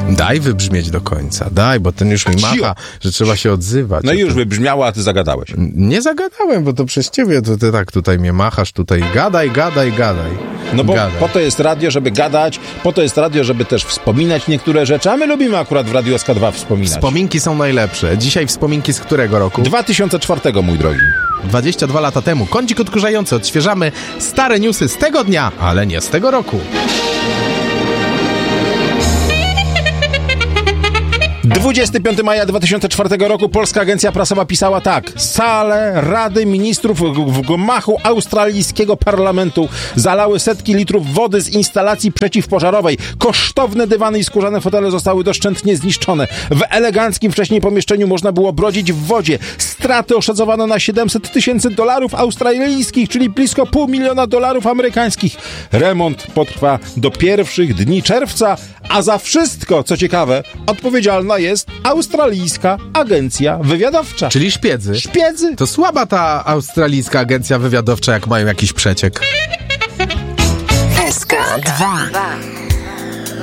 Daj wybrzmieć do końca, daj, bo ten już mi macha, że trzeba się odzywać. No i już wybrzmiało, a ty zagadałeś. Nie zagadałem, bo to przez ciebie, to ty tak tutaj mnie machasz, tutaj gadaj. No bo gadaj. po to jest radio, żeby gadać, po to jest radio, żeby też wspominać niektóre rzeczy, a my lubimy akurat w Radiu SK2 wspominać. Wspominki są najlepsze. Dzisiaj wspominki z którego roku? 2004, mój drogi. 22 lata temu. Kącik odkurzający. Odświeżamy stare newsy z tego dnia, ale nie z tego roku. 25 maja 2004 roku Polska Agencja Prasowa pisała tak. Sale Rady Ministrów w gmachu australijskiego parlamentu zalały setki litrów wody z instalacji przeciwpożarowej. Kosztowne dywany i skórzane fotele zostały doszczętnie zniszczone. W eleganckim wcześniej pomieszczeniu można było brodzić w wodzie. Straty oszacowano na $700,000 australijskich, czyli blisko $500,000 amerykańskich. Remont potrwa do pierwszych dni czerwca, a za wszystko, co ciekawe, odpowiedzialna jest Australijska Agencja Wywiadowcza. Czyli szpiedzy. Szpiedzy! To słaba ta australijska agencja wywiadowcza, jak mają jakiś przeciek. SK2